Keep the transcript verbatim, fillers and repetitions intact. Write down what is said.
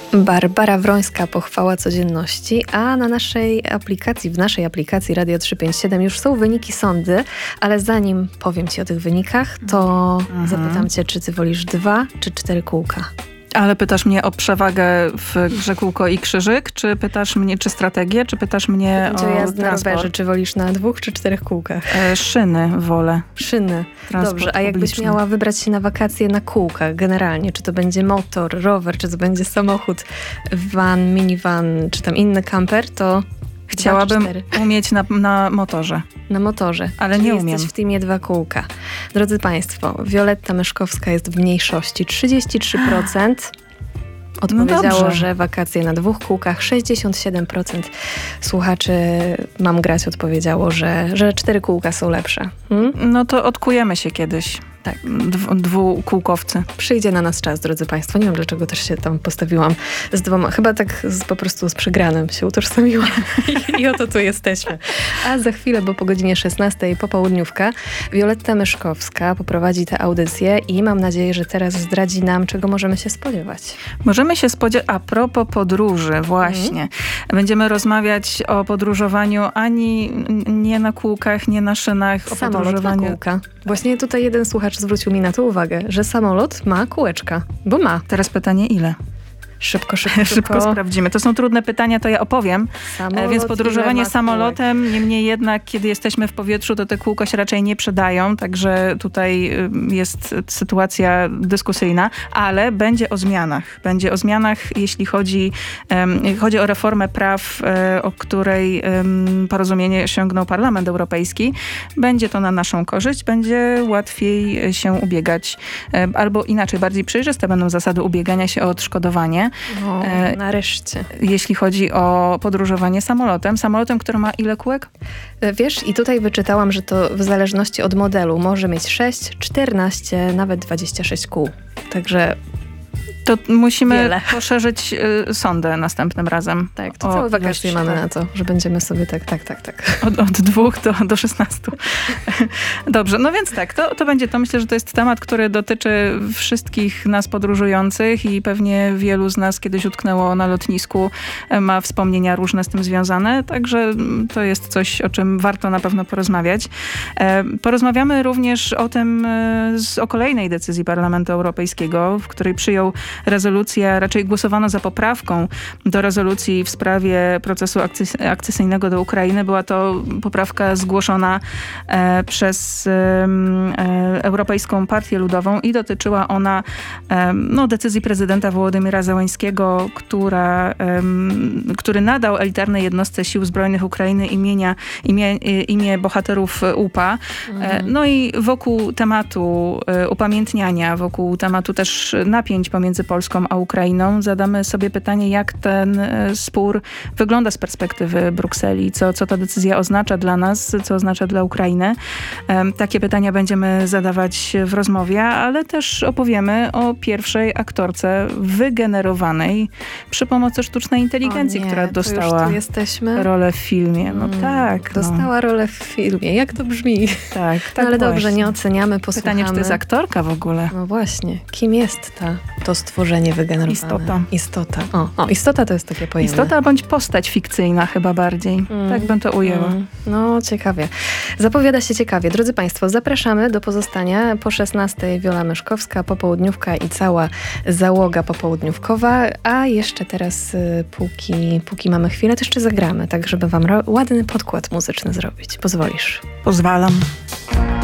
Barbara Wrońska, Pochwała codzienności, a na naszej aplikacji, w naszej aplikacji Radio trzysta pięćdziesiąt siedem już są wyniki sądy, ale zanim powiem Ci o tych wynikach, to mhm. zapytam Cię, czy Ty wolisz dwa czy cztery kółka? Ale pytasz mnie o przewagę w grze kółko i krzyżyk, czy pytasz mnie, czy strategię, czy pytasz mnie Pytam o jazdę na rowerze, czy wolisz na dwóch czy czterech kółkach? E, szyny wolę. Szyny. Transport Dobrze, a jakbyś publiczny. miała wybrać się na wakacje na kółkach generalnie, czy to będzie motor, rower, czy to będzie samochód, van, minivan, czy tam inny kamper, to Chciałabym dwa, czy umieć na, na motorze. Na motorze. Ale Czyli nie umiem. jesteś w teamie dwa kółka. Drodzy Państwo, Wioletta Myszkowska jest w mniejszości. trzydzieści trzy procent odpowiedziało, no że wakacje na dwóch kółkach. sześćdziesiąt siedem procent słuchaczy Mam grać odpowiedziało, że, że cztery kółka są lepsze. Hmm? No to odkujemy się kiedyś. Tak. Dw, dwukółkowcy. Przyjdzie na nas czas, drodzy Państwo. Nie wiem, dlaczego też się tam postawiłam z dwoma. Chyba tak z, po prostu z przegranym się utożsamiłam. I, I oto tu jesteśmy. A za chwilę, bo po godzinie szesnastej popołudniówka, Wioletta Myszkowska poprowadzi tę audycję i mam nadzieję, że teraz zdradzi nam, czego możemy się spodziewać. Możemy się spodziewać, a propos podróży, właśnie. Mm. Będziemy rozmawiać o podróżowaniu ani nie na kółkach, nie na szynach, o Samolot podróżowaniu. na kółka. Właśnie tutaj jeden słuchacz zwrócił mi na to uwagę, że samolot ma kółeczka, bo ma. Teraz pytanie ile? Szybko, szybko, szybko. Szybko sprawdzimy. To są trudne pytania, to ja opowiem. Samolot, Więc podróżowanie samolotem, kółek? niemniej jednak, kiedy jesteśmy w powietrzu, to te kółka się raczej nie przydają, także tutaj jest sytuacja dyskusyjna, ale będzie o zmianach. Będzie o zmianach, jeśli chodzi, um, chodzi o reformę praw, um, o której um, porozumienie osiągnął Parlament Europejski. Będzie to na naszą korzyść, będzie łatwiej się ubiegać, um, albo inaczej, bardziej przejrzyste będą zasady ubiegania się o odszkodowanie. O, nareszcie. Jeśli chodzi o podróżowanie samolotem. Samolotem, który ma ile kółek? Wiesz, i tutaj wyczytałam, że to w zależności od modelu może mieć sześć, czternaście, nawet dwadzieścia sześć kół. Także to musimy wiele. poszerzyć y, sondę następnym razem. Tak, to całe wakacje mamy na to, że będziemy sobie tak, tak, tak, tak. Od, od dwóch do, do szesnastu. Dobrze, no więc tak, to, to będzie to. Myślę, że to jest temat, który dotyczy wszystkich nas podróżujących i pewnie wielu z nas kiedyś utknęło na lotnisku, ma wspomnienia różne z tym związane, także to jest coś, o czym warto na pewno porozmawiać. Porozmawiamy również o tym, o kolejnej decyzji Parlamentu Europejskiego, w której przyjął rezolucję, raczej głosowano za poprawką do rezolucji w sprawie procesu akcesyjnego do Ukrainy. Była to poprawka zgłoszona e, przez e, Europejską Partię Ludową i dotyczyła ona e, no, decyzji prezydenta Wołodymyra Zełańskiego, która, e, który nadał elitarnej jednostce Sił Zbrojnych Ukrainy imienia, imię, imię bohaterów U P A. E, no i wokół tematu e, upamiętniania, wokół tematu też napięć pomiędzy Polską a Ukrainą zadamy sobie pytanie, jak ten spór wygląda z perspektywy Brukseli, co, co ta decyzja oznacza dla nas, co oznacza dla Ukrainy. Takie pytania będziemy zadawać w rozmowie, ale też opowiemy o pierwszej aktorce wygenerowanej przy pomocy sztucznej inteligencji, nie, która dostała rolę w filmie. No mm, tak. Dostała no. rolę w filmie. Jak to brzmi? Tak, tak. No ale właśnie. Dobrze, nie oceniamy, posłuchamy. Pytanie, czy to jest aktorka w ogóle? No właśnie. Kim jest ta, to stworzenie wygenerowane? Istota. Istota. O, o, istota to jest takie pojęcie. Istota bądź postać fikcyjna chyba bardziej. Mm, tak bym to ujęła. Mm, no, ciekawie. Zapowiada się ciekawie. Drodzy Państwo, zapraszamy do pozostania. Po szesnastej Wiola Myszkowska, popołudniówka i cała załoga popołudniówkowa. A jeszcze teraz, póki, póki mamy chwilę, to jeszcze zagramy, tak żeby wam ro- ładny podkład muzyczny zrobić. Pozwolisz? Pozwalam.